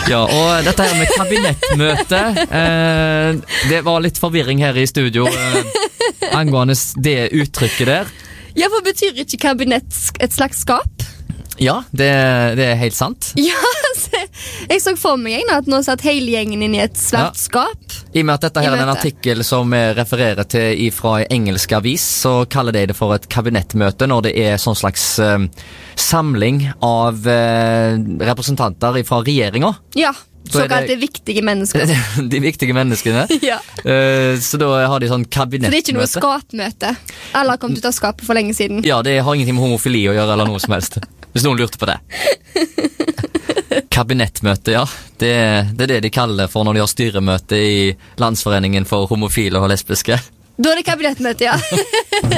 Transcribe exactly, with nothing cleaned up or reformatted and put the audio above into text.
Ja, og dette her med kabinettmøte, eh, det var litt forvirring her i studio eh, angående det uttrykket der. Ja, for betyr ikke kabinett et slags skap? Ja, det, det er helt sant. Ja, altså, jeg så for meg en at nå satt hele gjengen inn i et svært Ja. skap. I og med at dette her I er en møte. artikkel som jeg refererer til fra en engelsk avis, så kaller de det for et kabinettmøte når det er sånn slags eh, samling av eh, representanter fra regjeringa. Ja, Så er såkalt det- det viktige mennesker. De viktige menneskene. Ja. Eh, så da har de sånn Så det er ikke noe kabinettmøte. skapmøte. Alle har kommet ut av skapet for lenge siden. Ja, det har ingenting med homofili å gjøre eller noe som helst. Hvis noen lurte på det. Kabinettmøte, ja. Det, det er det de kaller for når de har styremøte i Landsforeningen for homofile og lesbiske. Da er det kabinettmøte, ja.